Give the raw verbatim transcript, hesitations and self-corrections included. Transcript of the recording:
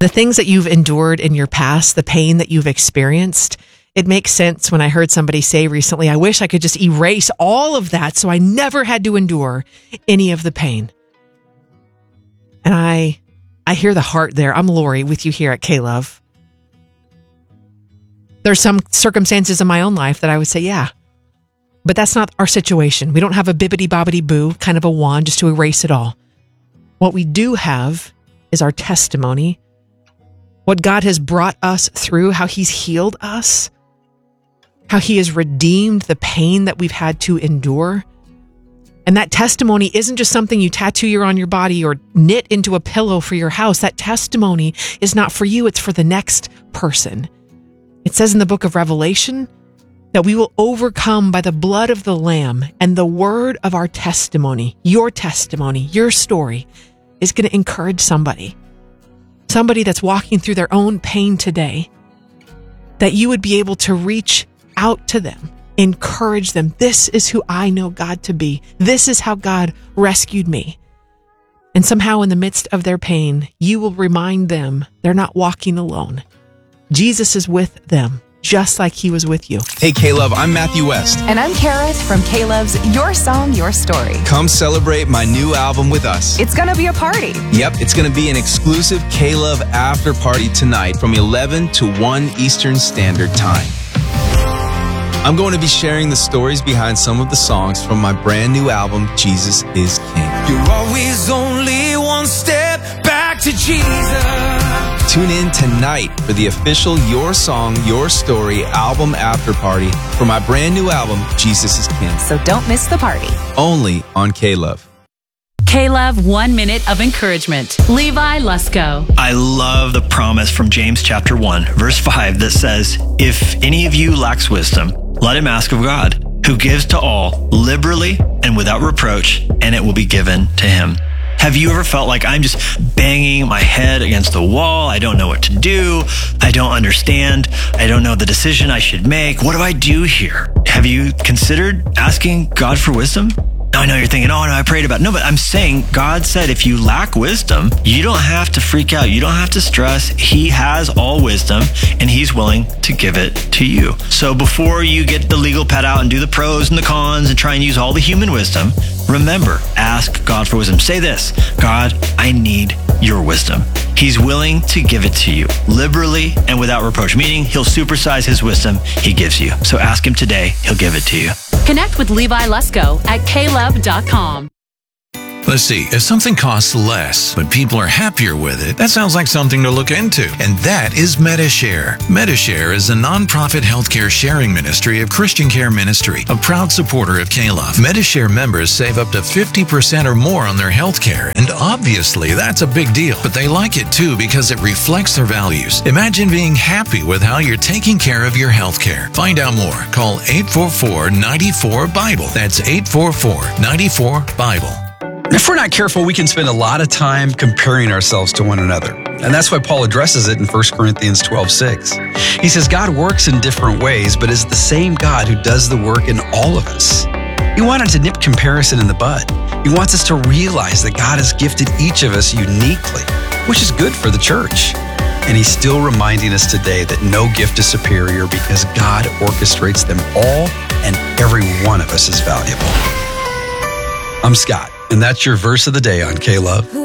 The things that you've endured in your past, the pain that you've experienced, it makes sense when I heard somebody say recently, I wish I could just erase all of that so I never had to endure any of the pain. And I I hear the heart there. I'm Lori with you here at K-Love. There's some circumstances in my own life that I would say, yeah, but that's not our situation. We don't have a bibbity-bobbity-boo kind of a wand just to erase it all. What we do have is our testimony, what God has brought us through, how he's healed us, how he has redeemed the pain that we've had to endure. And that testimony isn't just something you tattoo on your body or knit into a pillow for your house. That testimony is not for you, it's for the next person. It says in the book of Revelation that we will overcome by the blood of the Lamb and the word of our testimony. Your testimony, your story is going to encourage somebody. Somebody that's walking through their own pain today, that you would be able to reach out to them, encourage them. This is who I know God to be. This is how God rescued me. And somehow in the midst of their pain, you will remind them they're not walking alone. Jesus is with them, just like he was with you. Hey, K-Love, I'm Matthew West. And I'm Karis from K-Love's Your Song, Your Story. Come celebrate my new album with us. It's going to be a party. Yep, it's going to be an exclusive K-Love after party tonight from eleven to one Eastern Standard Time. I'm going to be sharing the stories behind some of the songs from my brand new album, Jesus is King. You're always only one step back to Jesus. Tune in tonight for the official Your Song, Your Story album after party for my brand new album, Jesus is King. So don't miss the party. Only on K-Love. K-Love, one minute of encouragement. Levi Lusko. I love the promise from James chapter one, verse five that says, if any of you lacks wisdom, let him ask of God, who gives to all liberally and without reproach, and it will be given to him. Have you ever felt like I'm just banging my head against the wall? I don't know what to do. I don't understand. I don't know the decision I should make. What do I do here? Have you considered asking God for wisdom? I know you're thinking, oh no, I prayed about it. No, but I'm saying God said if you lack wisdom, you don't have to freak out. You don't have to stress. He has all wisdom and he's willing to give it to you. So before you get the legal pad out and do the pros and the cons and try and use all the human wisdom, remember, ask God for wisdom. Say this, God, I need your wisdom. He's willing to give it to you liberally and without reproach, meaning he'll supersize his wisdom he gives you. So ask him today, he'll give it to you. Connect with Levi Lusko at K love dot com. Let's see, if something costs less, but people are happier with it, that sounds like something to look into. And that is Medi-Share. Medi-Share is a nonprofit healthcare sharing ministry of Christian Care Ministry, a proud supporter of K-Love. Medi-Share members save up to fifty percent or more on their healthcare, and obviously that's a big deal. But they like it too because it reflects their values. Imagine being happy with how you're taking care of your healthcare. Find out more. Call eight four four, nine four, Bible. That's eight four four, nine four, Bible. If we're not careful, we can spend a lot of time comparing ourselves to one another. And that's why Paul addresses it in First Corinthians twelve six. He says, God works in different ways, but is the same God who does the work in all of us. He wanted to nip comparison in the bud. He wants us to realize that God has gifted each of us uniquely, which is good for the church. And he's still reminding us today that no gift is superior because God orchestrates them all and every one of us is valuable. I'm Scott. And that's your verse of the day on K-Love.